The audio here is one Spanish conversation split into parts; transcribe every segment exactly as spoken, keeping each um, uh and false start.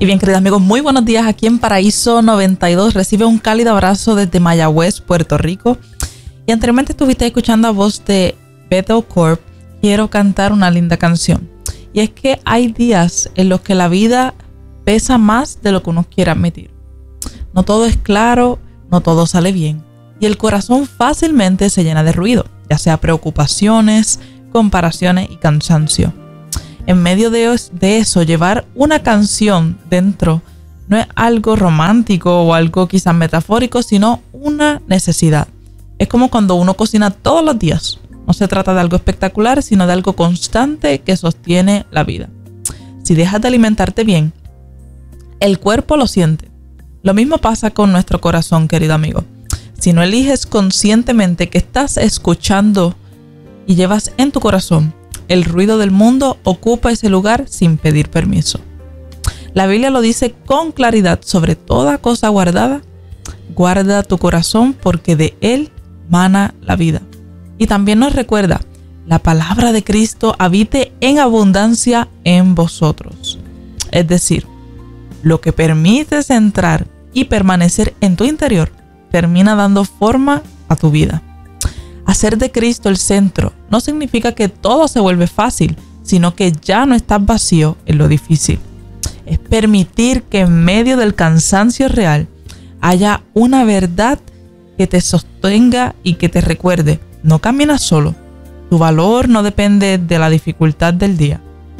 Y bien, queridos amigos, muy buenos días aquí en Paraíso noventa y dos. Recibe un cálido abrazo desde Mayagüez, Puerto Rico. Y anteriormente estuviste escuchando a voz de Bethel Corp. Quiero cantar una linda canción. Y es que hay días en los que la vida pesa más de lo que uno quiere admitir. No todo es claro, no todo sale bien. Y el corazón fácilmente se llena de ruido, ya sea preocupaciones, comparaciones y cansancio. En medio de eso, llevar una canción dentro no es algo romántico o algo quizás metafórico, sino una necesidad. Es como cuando uno cocina todos los días. No se trata de algo espectacular, sino de algo constante que sostiene la vida. Si dejas de alimentarte bien, el cuerpo lo siente. Lo mismo pasa con nuestro corazón, querido amigo. Si no eliges conscientemente que estás escuchando y llevas en tu corazón, el ruido del mundo ocupa ese lugar sin pedir permiso. La Biblia lo dice con claridad: sobre toda cosa guardada, guarda tu corazón porque de él mana la vida. Y también nos recuerda: la palabra de Cristo habite en abundancia en vosotros. Es decir, lo que permites entrar y permanecer en tu interior termina dando forma a tu vida. Hacer de Cristo el centro no significa que todo se vuelve fácil, sino que ya no estás vacío en lo difícil. Es permitir que en medio del cansancio real haya una verdad que te sostenga y que te recuerde: no caminas solo, tu valor no depende de la dificultad del día.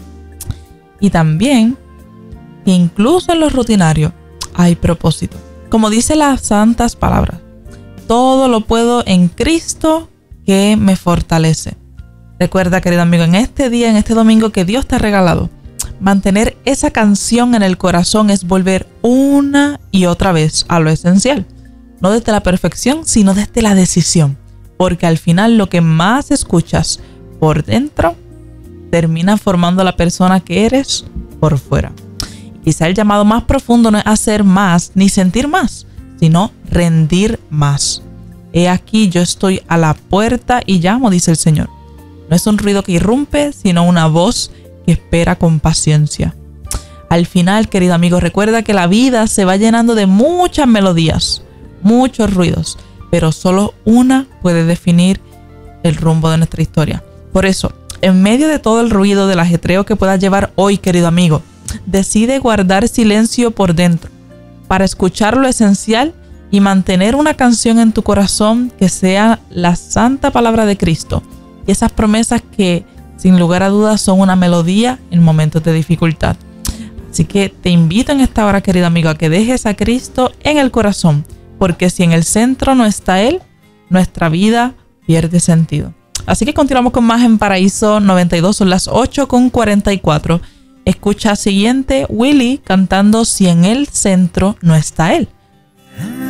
Y también que incluso en lo rutinario hay propósito. Como dice las santas palabras: todo lo puedo en Cristo que me fortalece. Recuerda, querido amigo, en este día, en este domingo que Dios te ha regalado, mantener esa canción en el corazón es volver una y otra vez a lo esencial. No desde la perfección, sino desde la decisión. Porque al final lo que más escuchas por dentro termina formando la persona que eres por fuera. Quizá el llamado más profundo no es hacer más ni sentir más, sino rendir más. He aquí, yo estoy a la puerta y llamo, dice el Señor. No es un ruido que irrumpe, sino una voz que espera con paciencia. Al final, querido amigo, recuerda que la vida se va llenando de muchas melodías, muchos ruidos, pero solo una puede definir el rumbo de nuestra historia. Por eso, en medio de todo el ruido del ajetreo que puedas llevar hoy, querido amigo, decide guardar silencio por dentro para escuchar lo esencial y mantener una canción en tu corazón que sea la santa palabra de Cristo y esas promesas que sin lugar a dudas son una melodía en momentos de dificultad. Así que te invito en esta hora, querido amigo, a que dejes a Cristo en el corazón, porque si en el centro no está Él, nuestra vida pierde sentido. Así que continuamos con más en Paraíso noventa y dos, son las ocho con cuarenta y cuatro. Escucha siguiente Willy cantando Si en el centro no está Él.